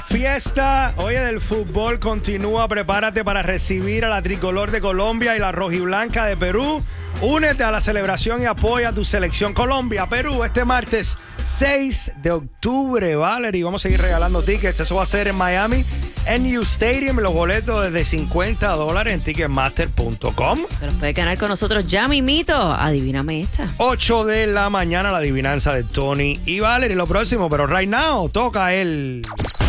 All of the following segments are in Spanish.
fiesta, oye, del fútbol continúa. Prepárate para recibir a la tricolor de Colombia y la rojiblanca de Perú. Únete a la celebración y apoya a tu selección Colombia-Perú este martes 6 de octubre, Valerie. Vamos a seguir regalando tickets. Eso va a ser en Miami, NU Stadium. Los boletos desde $50 en ticketmaster.com. Te los puedes ganar con nosotros ya, mimito. Adivíname esta. 8 de la mañana, la adivinanza de Tony y Valerie. Lo próximo, pero right now toca el...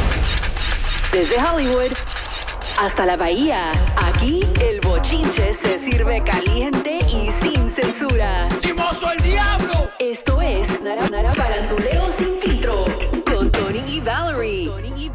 Desde Hollywood hasta la Bahía, aquí el bochinche se sirve caliente y sin censura. ¡Timoso el diablo! Esto es Nara Faranduleo Sin Filtro con Tony y Valerie.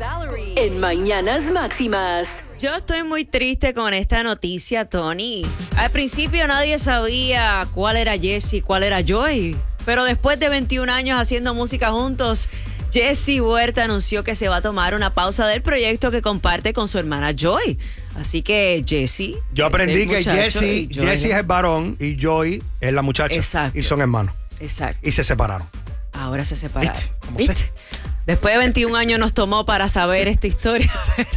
En Mañanas Máximas. Yo estoy muy triste con esta noticia, Tony. Al principio nadie sabía cuál era Jesse, cuál era Joy. Pero después de 21 años haciendo música juntos, Jesse Huerta anunció que se va a tomar una pausa del proyecto que comparte con su hermana Joy. Así que Jesse... Yo aprendí que Jesse es el varón y Joy es la muchacha. Exacto. Y son hermanos. Exacto. Y se separaron. Ahora se separaron. ¿Viste? ¿Cómo ¿Viste? sé? Después de 21 años nos tomó para saber esta historia,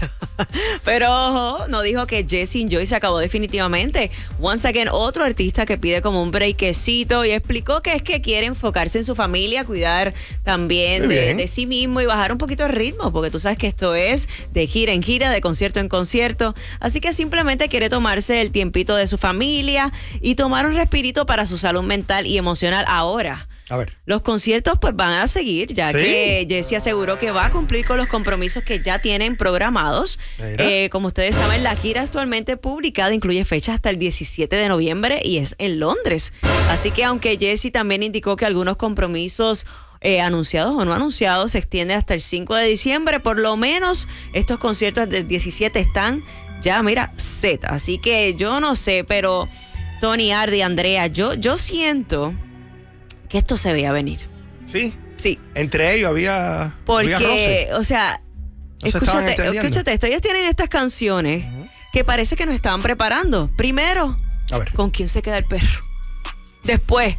pero ojo, no dijo que Jesse y Joy se acabó definitivamente. Once again, otro artista que pide como un breakcito y explicó que es que quiere enfocarse en su familia, cuidar también de sí mismo y bajar un poquito el ritmo, porque tú sabes que esto es de gira en gira, de concierto en concierto. Así que simplemente quiere tomarse el tiempito de su familia y tomar un respirito para su salud mental y emocional ahora. A ver. Los conciertos pues van a seguir, ya que Jesse aseguró que va a cumplir con los compromisos que ya tienen programados. Como ustedes saben, la gira actualmente publicada incluye fechas hasta el 17 de noviembre y es en Londres. Así que aunque Jesse también indicó que algunos compromisos anunciados o no anunciados se extienden hasta el 5 de diciembre, por lo menos estos conciertos del 17 están ya, mira, set. Así que yo no sé, pero Tony, Ardi, Andrea, yo siento que esto se veía venir. ¿Sí? Sí. Entre ellos había porque, roce. o sea, No escúchate esto. Ellos tienen estas canciones que parece que nos estaban preparando. Primero, a ver. ¿con quién se queda el perro? Después,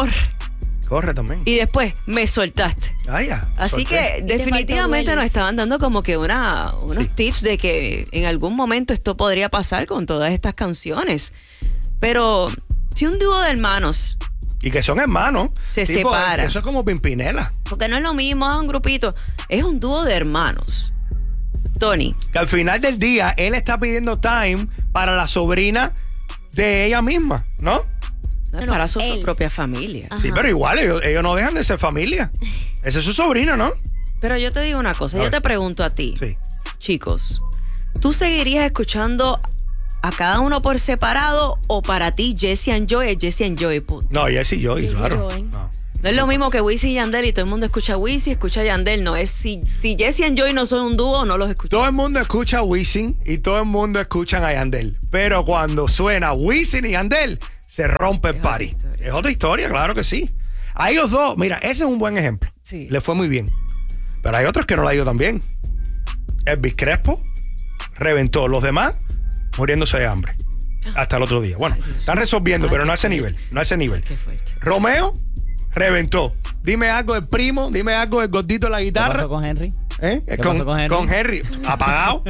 corre también. y después, me soltaste. Ya. Así que definitivamente nos estaban dando como que unos tips de que en algún momento esto podría pasar con todas estas canciones. Pero si un dúo de hermanos... Y que son hermanos. Se separa. Eso es como Pimpinela. Porque no es lo mismo, es un grupito. Es un dúo de hermanos. Tony. Que al final del día, él está pidiendo time para la sobrina de ella misma, ¿no? No, es para su propia familia. Sí, pero igual, ellos no dejan de ser familia. Esa es su sobrina, ¿no? Pero yo te digo una cosa, yo te pregunto a ti. Sí. Chicos, ¿tú seguirías escuchando a cada uno por separado o para ti Jesse and Joy es Jesse and Joy? Punto. No, Jesse y Joy, claro. No es lo mismo que Wisin y Yandel y todo el mundo escucha Wisin, escucha Yandel. No es si Jesse and Joy no son un dúo, no los escucha. Todo el mundo escucha a Wisin y todo el mundo escucha a Yandel. Pero cuando suena Wisin y Yandel, se rompe el party. Es otra historia, claro que sí. A ellos dos, mira, ese es un buen ejemplo. Sí. Le fue muy bien. Pero hay otros que no le ha ido tan bien. Elvis Crespo reventó. Los demás muriéndose de hambre. Hasta el otro día. Bueno, están resolviendo, pero no a ese nivel. No a ese nivel. Qué fuerte. Romeo reventó. Dime algo del primo, dime algo del gordito de la guitarra. ¿Qué pasó con Henry? ¿Qué pasó con Henry? Apagado.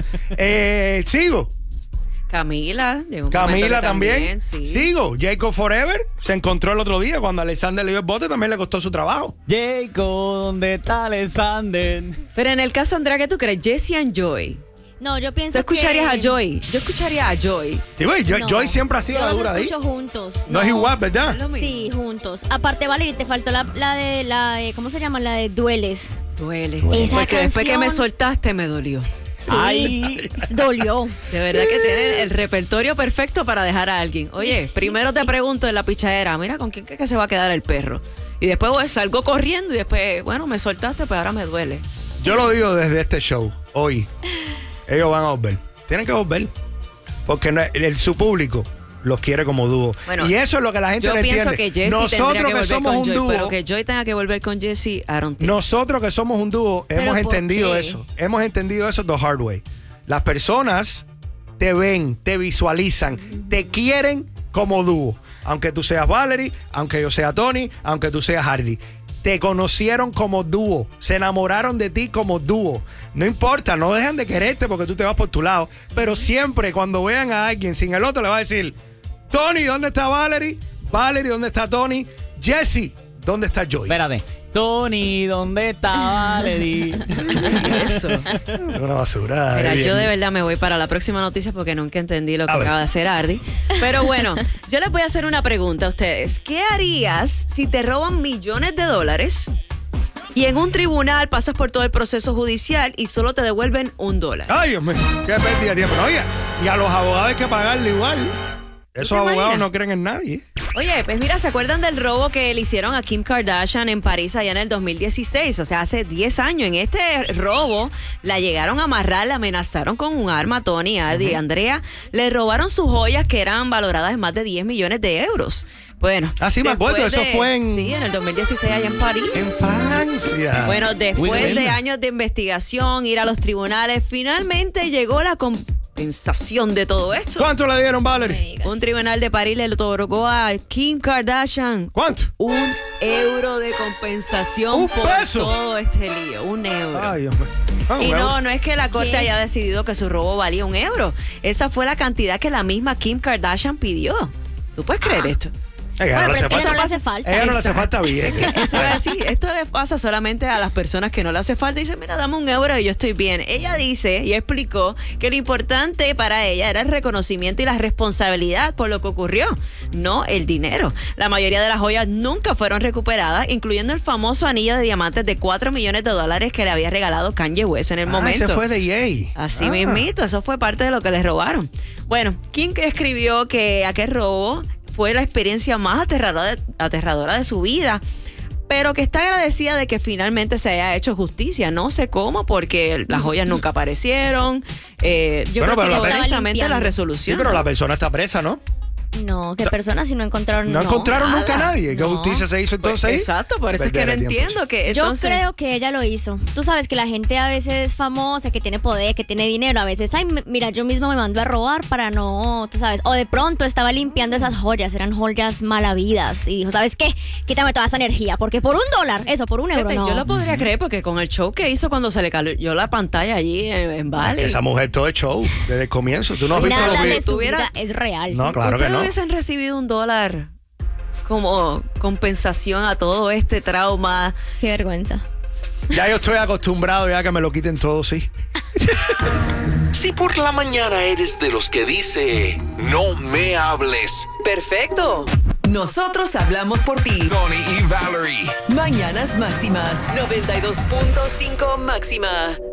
Sigo. Camila. Llegó un Camila momento también. sí. Sigo. Jacob Forever se encontró el otro día cuando Alexander le dio el bote, también le costó su trabajo. Jacob, ¿dónde está Alexander? Pero en el caso, Andrea, ¿qué tú crees? Jesse and Joy. No, yo pienso ¿Tú escucharías que... a Joy? Yo escucharía a Joy. Sí, güey, No, Joy siempre ha sido yo la los dura de ahí. escucho juntos. No es igual, ¿verdad? Sí, juntos. Aparte, Valerie, te faltó la de ¿cómo se llama? La de Dueles. Duele. Esa Porque después que me canción- soltaste me dolió. Sí, Ay. dolió. De verdad que tienen el repertorio perfecto para dejar a alguien. Oye, primero te pregunto en la pichadera, mira, ¿con quién crees que se va a quedar el perro? Y después salgo corriendo y después, bueno, me soltaste, pues ahora me duele. Yo lo digo desde este show, hoy. Ellos van a volver. Tienen que volver. Porque su público los quiere como dúo. Bueno, y eso es lo que la gente no entiende. Yo pienso que Jesse Nosotros tendría que que volver somos con un Joy, dúo, pero que Joy tenga que volver con Jesse, I don't think. nosotros que somos un dúo, ¿Pero hemos por entendido qué? eso. Hemos entendido eso the hard way. Las personas te ven, te visualizan, te quieren como dúo. Aunque tú seas Valerie, aunque yo sea Tony, aunque tú seas Hardy. te conocieron como dúo, se enamoraron de ti como dúo. No importa, no dejan de quererte porque tú te vas por tu lado, pero siempre cuando vean a alguien sin el otro le va a decir, Tony, ¿dónde está Valerie? Valerie, ¿dónde está Tony? Jesse, ¿dónde está Joy? Espérate. Tony, ¿dónde está Valerie? Eso. Una basura. Mira, bien. yo de verdad me voy para la próxima noticia porque nunca entendí lo que acaba de hacer Ardi. Pero bueno, yo les voy a hacer una pregunta a ustedes. ¿Qué harías si te roban millones de dólares y en un tribunal pasas por todo el proceso judicial y solo te devuelven $1? Ay, Dios mío, qué pérdida de tiempo. No, oye, y a los abogados hay que pagarle igual. Esos te abogados imaginas? no creen en nadie. Oye, pues mira, ¿se acuerdan del robo que le hicieron a Kim Kardashian en París allá en el 2016? O sea, hace 10 años. En este robo la llegaron a amarrar, la amenazaron con un arma, Tony, Ardi, Andrea. Le robaron sus joyas que eran valoradas en más de 10 millones de euros. Bueno. Ah, sí, me acuerdo, después eso fue en... Sí, en el 2016 allá en París. En Francia. Bueno, después de Wilma. años de investigación, ir a los tribunales, finalmente llegó la compensación de todo esto. ¿Cuánto le dieron, Me Valerie? digas. Un tribunal de París le otorgó a Kim Kardashian ¿Cuánto? €1 de compensación ¿Un por peso? todo este lío. €1. Ay, Dios mío. Ah, Y bueno. no es que la corte ¿Qué? haya decidido que su robo valía €1. Esa fue la cantidad que la misma Kim Kardashian pidió. ¿Tú puedes creer esto? Ella Bueno, no le pero hace es que no le falta. hace falta. Ella no le hace Exacto. falta bien. Eso iba a decir, esto le pasa solamente a las personas que no le hace falta. Dice, mira, dame €1 y yo estoy bien. Ella dice y explicó que lo importante para ella era el reconocimiento y la responsabilidad por lo que ocurrió, no el dinero. La mayoría de las joyas nunca fueron recuperadas, incluyendo el famoso anillo de diamantes de $4 millones que le había regalado Kanye West en el momento. Ese fue de Ye. Así mismito, eso fue parte de lo que les robaron. Bueno, Kim que escribió que aquel robo fue la experiencia más aterradora de su vida, pero que está agradecida de que finalmente se haya hecho justicia. No sé cómo, porque las joyas nunca aparecieron. Yo Bueno, creo pero que ya la- estaba Honestamente, la limpiando. Sí, resolución. pero la persona está presa, ¿no? No, ¿qué personas si no encontraron? No encontraron nada. nunca a nadie. ¿Qué No. justicia se hizo entonces ahí? Exacto, por eso es que no Perder el tiempo. entiendo que Yo entonces... creo que ella lo hizo. Tú sabes que la gente a veces famosa, que tiene poder, que tiene dinero, a veces, ay, mira, yo misma me mando a robar para no, tú sabes. O de pronto estaba limpiando esas joyas, eran joyas malavidas. Y dijo, ¿sabes qué? Quítame toda esa energía, porque por $1, eso, por €1, Fíjate, no. yo lo podría creer porque con el show que hizo cuando se le cayó la pantalla allí en Bali. Esa mujer todo es show desde el comienzo. ¿Tú no has visto Nada los de videos? su tuviera- vida es real. No, claro que ¿Ustedes no. hubiesen recibido $1 como compensación a todo este trauma? Qué vergüenza. Ya yo estoy acostumbrado ya que me lo quiten todo, sí. Si por la mañana eres de los que dice, no me hables. Perfecto. Nosotros hablamos por ti. Tony y Valerie. Mañanas máximas. 92.5 máxima.